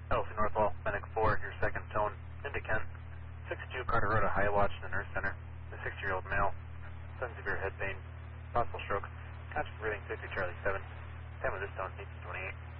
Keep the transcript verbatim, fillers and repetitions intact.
Elsie Northwell, Medic four, your second tone, into Ken. six two Carter Road, High Watch in the Nurse Center. The sixty-year-old male, sudden severe head pain, possible stroke, conscious breathing, fifty Charlie seven. Time of this tone, eighteen twenty-eight.